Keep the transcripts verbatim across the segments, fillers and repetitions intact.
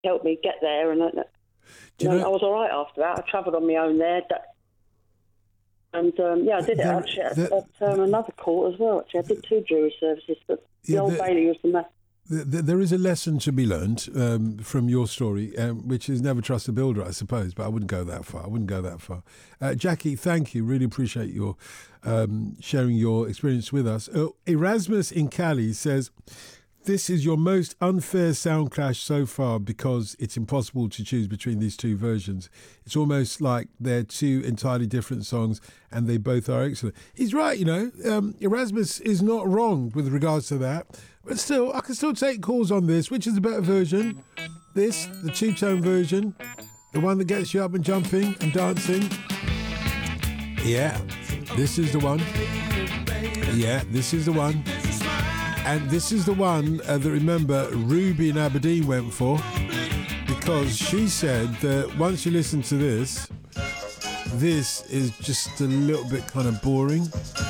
helped me get there, and I, Do you you know, know- I was all right after that. I travelled on my own there, that, and um, yeah, I did it There- actually at, there- at um, another court as well. Actually, I did two jury services, but the Yeah, Old there- Bailey was the ma- Th- th- There is a lesson to be learned um, from your story, um, which is never trust a builder, I suppose, but I wouldn't go that far. I wouldn't go that far. Uh, Jackie, thank you. Really appreciate your um, sharing your experience with us. Uh, Erasmus in Cali says, this is your most unfair sound clash so far because it's impossible to choose between these two versions. It's almost like they're two entirely different songs and they both are excellent. He's right, you know. Um, Erasmus is not wrong with regards to that. But still, I can still take calls on this. Which is the better version? This, the two-tone version, the one that gets you up and jumping and dancing. Yeah, this is the one. Yeah, this is the one. And this is the one uh, that, remember, Ruby in Aberdeen went for, because she said that once you listen to this, this is just a little bit kind of boring.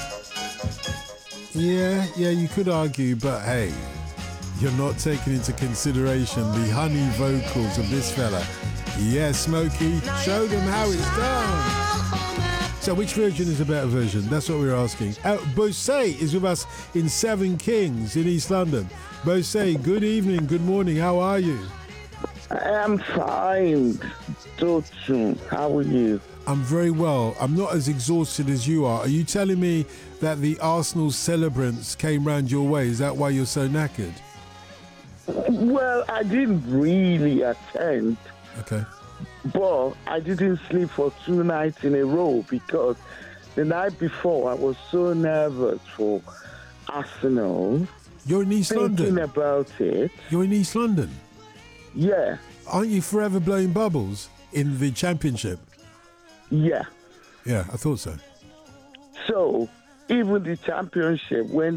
Yeah, yeah, you could argue, but hey, you're not taking into consideration the honey vocals of this fella. Yeah, Smokey, show them how it's done. So which version is a better version? That's what we're asking. Uh, Bosé is with us in Seven Kings in East London. Bosé, good evening, good morning, how are you? I am fine, Dotun. How are you? I'm very well. I'm not as exhausted as you are. Are you telling me that the Arsenal celebrants came round your way? Is that why you're so knackered? Well, I didn't really attend, Okay. but I didn't sleep for two nights in a row because the night before I was so nervous for Arsenal. You're in East thinking London? about it. You're in East London? Yeah, Aren't you forever blowing bubbles in the championship? yeah. Yeah, I thought so. So even the championship, when